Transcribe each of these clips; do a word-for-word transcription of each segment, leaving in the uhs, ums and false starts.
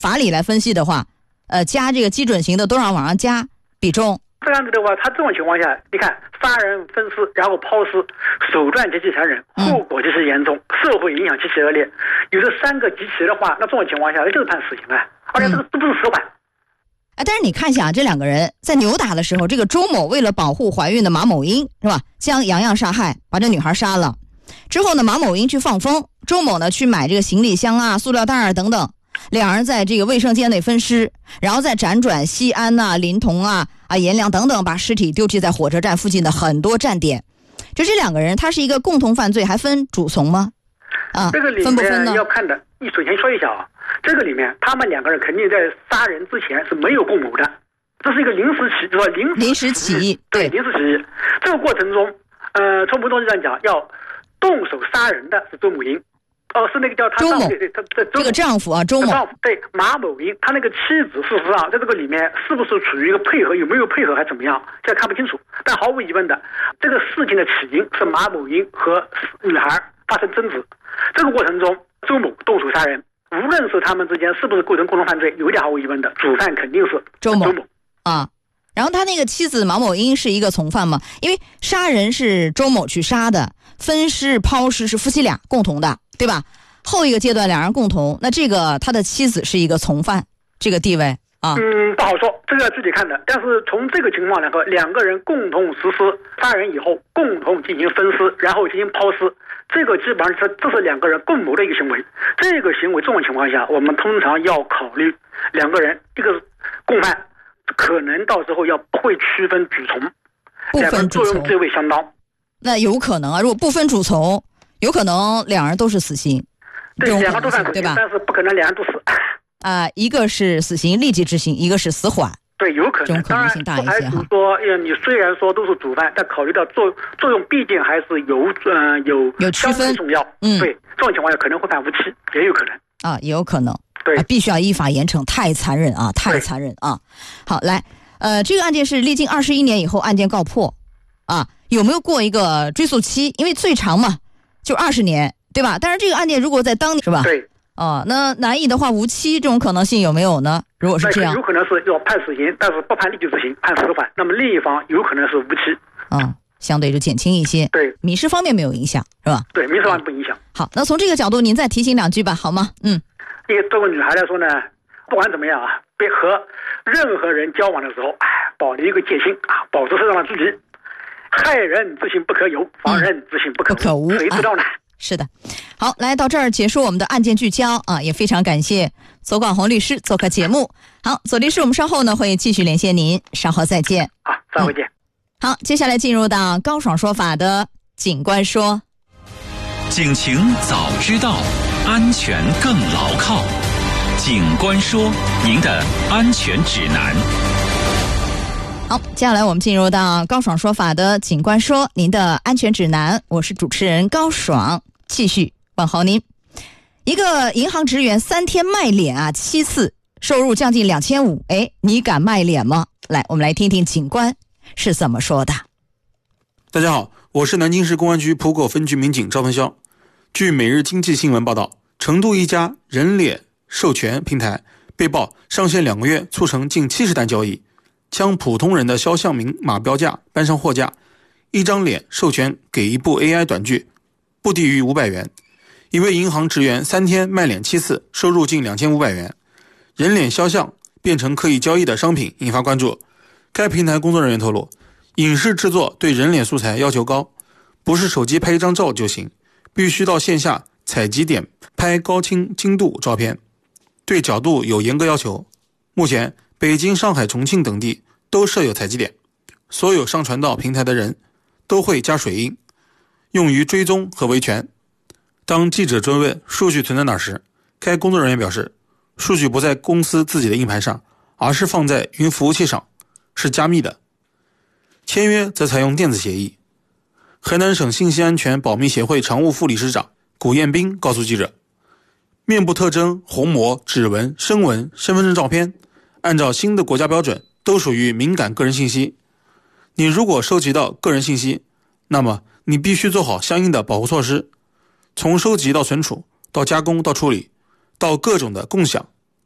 法理来分析的话，呃，加这个基准型的都让往上加比重。 这样子的话，他这种情况下，你看杀人分尸，然后抛尸，手段极其残忍，后果极其严重，嗯、社会影响极其恶劣。有这三个集齐的话，那这种情况下，那就是判死刑啊！而且这个这不是死缓。 哎，但是你看一下，这两个人在扭打的时候，这个周某为了保护怀孕的马某英，是吧？将洋洋杀害，把这女孩杀了。之后呢，马某英去放风，周某呢去买这个行李箱啊、塑料袋啊等等。两人在这个卫生间内分尸，然后再辗转西安啊、临潼啊、啊阎良等等，把尸体丢弃在火车站附近的很多站点。就这两个人，他是一个共同犯罪，还分主从吗？啊， 这个里分不分呢？ 面要看的。你首先说一下啊，这个里面他们两个人肯定在杀人之前是没有共谋的，这是一个临时起，说临临时起意， 对，临时起意。这个过程中，呃，从某种意义上讲，要动手杀人的是周某英。哦，是那个叫他周某， 对对，他这这个丈夫啊，周某， 丈夫对马某英，他那个妻子，事实上在这个里面是不是处于一个配合，有没有配合还怎么样，现在看不清楚。但毫无疑问的，这个事情的起因是马某英和女孩发生争执，这个过程中周某动手杀人，无论是他们之间是不是构成共同犯罪，有一点毫无疑问的，主犯肯定是周某周某啊。然后他那个妻子马某英是一个从犯嘛，因为杀人是周某去杀的，分尸抛尸是夫妻俩共同的，对吧？后一个阶段两人共同，那这个他的妻子是一个从犯，这个地位啊， 嗯，不好说，这个要自己看的。但是从这个情况来说，两个人共同实施杀人以后，共同进行分尸，然后进行抛尸，这个基本上是这是两个人共谋的一个行为。这个行为这种情况下，我们通常要考虑两个人一个共犯，可能到时候要不会区分主从，两个人作用地位相当。 那有可能啊，如果不分主从，有可能两人都是死刑。 对，两个都犯死刑，但是不可能两人都死。 啊、呃，一个是死刑立即执行，一个是死缓。 对，有可能， 这种可能性大一些哈。 还是说，呃，你虽然说都是主犯，但考虑到作作用，毕竟还是有呃有有区分重要。 嗯， 对，这种情况下可能会判无期，也有可能啊，也有可能。 对、 啊，必须要依法严惩，太残忍啊，太残忍啊！好，来，呃，这个案件是历经二十一年以后案件告破，啊，有没有过一个追诉期？因为最长嘛，就二十年。对吧？但是这个案件如果在当年是吧？ 对。 哦，那难以的话，无期这种可能性有没有呢？如果是这样， 有可能是要判死刑，但是不判立即执行，判死缓。那么另一方有可能是无期。 啊、嗯，相对就减轻一些。 对， 民事方面没有影响，是吧？ 对，民事方面不影响。 好，那从这个角度，您再提醒两句吧，好吗？嗯。 因为作为女孩来说呢，不管怎么样啊，别和任何人交往的时候，哎，保留一个戒心啊，保持适当的距离。害人之心不可有，防人之心不可无。 嗯、不可无， 谁知道呢？ 啊是的，好，来到这儿结束我们的案件聚焦啊，也非常感谢左广红律师做客节目。好，左律师，我们稍后呢会继续连线您，稍后再见。 好，稍后见、嗯。 好，接下来进入到高爽说法的警官说。 警情早知道，安全更牢靠。警官说，您的安全指南。 好，接下来我们进入到高爽说法的警官说，您的安全指南，我是主持人高爽。继续问候您。一个银行职员三天卖脸啊七次，收入将近两千五，哎，你敢卖脸吗？来，我们来听听警官是怎么说的。 大家好，我是南京市公安局浦口分局民警赵文霄。据每日经济新闻报道，成都一家人脸授权平台被曝上线两个月促成近七十单交易，将普通人的肖像明码标价搬上货架，一张脸授权给一部 A I 短剧，不低于五百元。一位银行职员三天卖脸七次，收入近两千五百元。人脸肖像变成可以交易的商品，引发关注。该平台工作人员透露，影视制作对人脸素材要求高，不是手机拍一张照就行，必须到线下采集点拍高清精度照片，对角度有严格要求。目前北京、上海、重庆等地都设有采集点，所有上传到平台的人都会加水印，用于追踪和维权。当记者追问数据存在哪时，该工作人员表示，数据不在公司自己的硬盘上，而是放在云服务器上，是加密的。签约则采用电子协议。河南省信息安全保密协会常务副理事长古彦斌告诉记者，面部特征、虹膜、指纹、声纹、身份证照片，按照新的国家标准都属于敏感个人信息。你如果收集到个人信息，那么你必须做好相应的保护措施，从收集到存储，到加工，到处理，到各种的共享，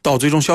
到最终消